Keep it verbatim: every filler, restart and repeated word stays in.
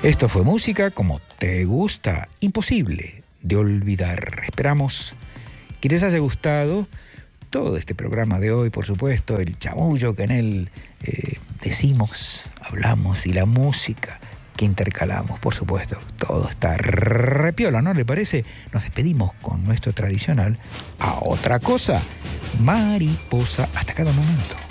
Esto fue música como te gusta, imposible de olvidar. Esperamos que les haya gustado todo este programa de hoy, por supuesto, el chamullo que en él eh, decimos, hablamos y la música que intercalamos, por supuesto. Todo está repiola, ¿no le parece? Nos despedimos con nuestro tradicional a otra cosa. Mariposa, hasta cada momento.